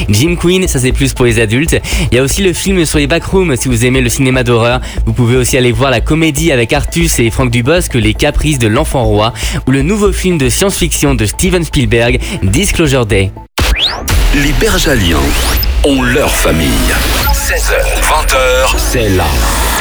Jim Queen, ça c'est plus pour les adultes. Il y a aussi le film sur les backrooms si vous aimez le cinéma d'horreur. Vous pouvez aussi aller voir la comédie avec Artus et Franck Dubosc, Les Caprices de l'Enfant Roi, ou le nouveau film de science-fiction de Steven Spielberg, Disclosure Day. Les Bergaliens ont leur famille. 16h, 20h, c'est là.